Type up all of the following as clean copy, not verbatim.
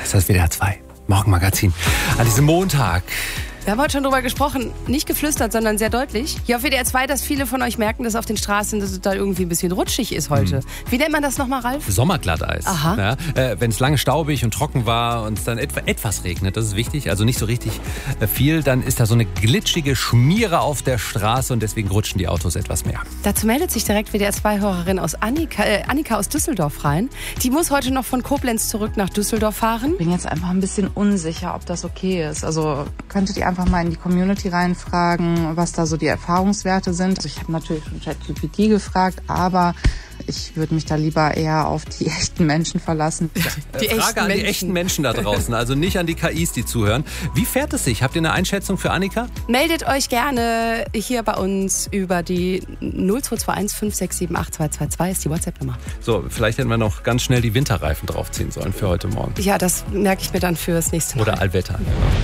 ist das WDR 2 Morgenmagazin an diesem Montag. Wir haben heute schon drüber gesprochen, nicht geflüstert, sondern sehr deutlich. Hier auf WDR 2, dass viele von euch merken, dass auf den Straßen dass es da irgendwie ein bisschen rutschig ist heute. Wie nennt man das nochmal, Ralf? Sommerglatteis. Aha. Ja, wenn es lange staubig und trocken war und es dann etwas regnet, das ist wichtig, also nicht so richtig viel, dann ist da so eine glitschige Schmiere auf der Straße und deswegen rutschen die Autos etwas mehr. Dazu meldet sich direkt WDR 2-Hörerin aus Annika aus Düsseldorf rein. Die muss heute noch von Koblenz zurück nach Düsseldorf fahren. Ich bin jetzt einfach ein bisschen unsicher, ob das okay ist. Also könntet ihr einfach mal in die Community reinfragen, was da so die Erfahrungswerte sind. Also ich habe natürlich schon ChatGPT gefragt, aber ich würde mich da lieber eher auf die echten Menschen verlassen. Frage an die echten Menschen da draußen, also nicht an die KIs, die zuhören. Wie fährt es sich? Habt ihr eine Einschätzung für Annika? Meldet euch gerne hier bei uns über die 0221 5678 222 ist die WhatsApp-Nummer. So, vielleicht hätten wir noch ganz schnell die Winterreifen draufziehen sollen für heute Morgen. Ja, das merke ich mir dann fürs nächste Mal. Oder Allwetter.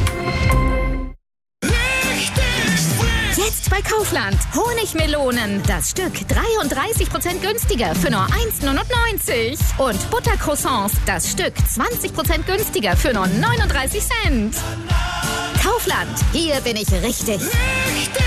Jetzt bei Kaufland. Honigmelonen. Das Stück 33% günstiger für nur 1,99 €. Und Buttercroissants. Das Stück 20% günstiger für nur 39 Cent. Kaufland. Hier bin ich richtig.